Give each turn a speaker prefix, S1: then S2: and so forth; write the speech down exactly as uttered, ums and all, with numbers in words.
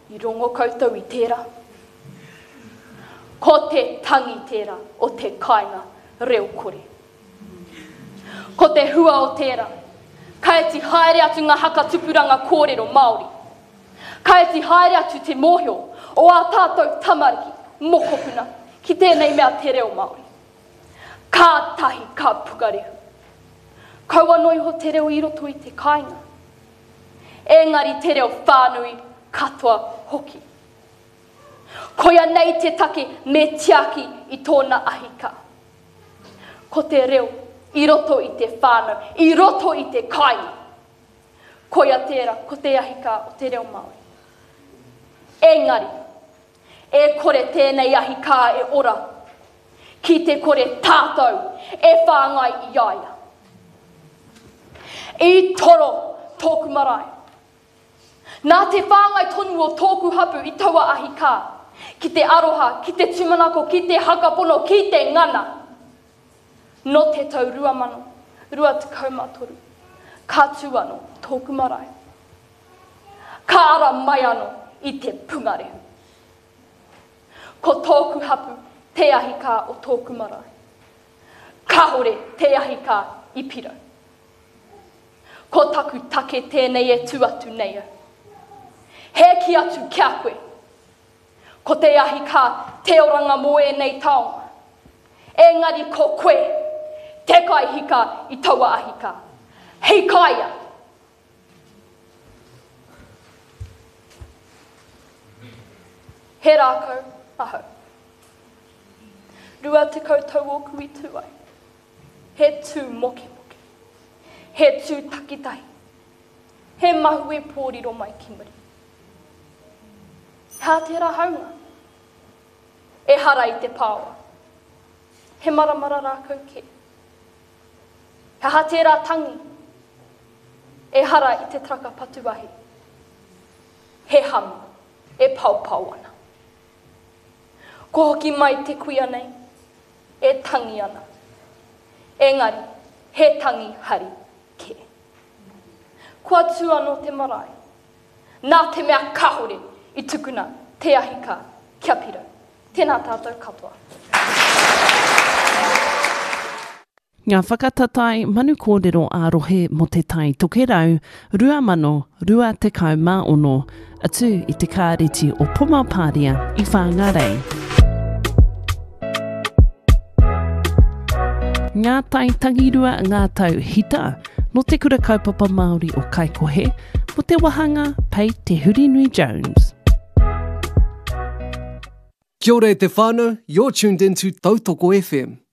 S1: I rongo koutou I tērā. Ko te tangi tērā o te kāinga reo kore. Ko te hua o tērā. Kai ti haere atu ngā haka tupuranga kōrero Māori. Kai ti haere atu te mōhio o a tātou tamariki mokopuna ki tēnei mea te reo Māori. Kā tahi ka pukarehu. Kaua noi ho te reo I roto I te kāinga. Engari te reo whānui katoa hoki. Koia nei te take me tiaki I tōna ahika. Ko te reo I roto I te whānau, I roto I te kāinga. Koia tērā, ko te ahika o te reo Māori. Engari, e kore tēnei ahika e ora, ki te kore tātou e whāngai I iaia. I toro tōku marae. Nā te whāngai tonu o tōku hapu I taua ahika, ki te aroha, ki te tumanako, ki te hakapono, ki te ngana. No te tau rua mano, rua te kaumatoru, ka tū anō tōku marae. Ka ara mai anō I te pungarehu. Ko tōku hapu, te ahika o tōku marae. Ka hore te ahika I piro. Ko taku take tēnei e tuatu nei. He ki atu kia koe. Ko te ahika te oranga moe nei taonga. Engari ko koe, te kai hika I taua ahika. Hei kaia. He rākau aho. Rua te koutou o kui tuai. He tū moke moke. He tū takitahi. He mahu e pōriro mai ki muri. Hā tērā haunga. E hara I te pāua. He maramara rākau ke. He hā tērā tangi. E hara I te traka patuahi. He hamu. E pau pau ana. Ko hoki mai te kuia nei. E tangi ana. Engari, he tangi hari ke. Kua tū anō te marae. Nā te mea kahore I tukuna te ahika kia piro. Tēnā tātou katoa.
S2: Ngā whakatatai manu kōrero ārohe mo te tai tokerau, rua mano, rua te kau mā ono, atu I te kāreti o Pumapāria I Whāngarei. Ngā tai tangirua ngā tau hita, no te kura kaupapa Māori o Kaikohe, mo te wahanga pei te Hurinui Jones.
S3: Kia ora e te whānau, you're tuned into Tautoko F M.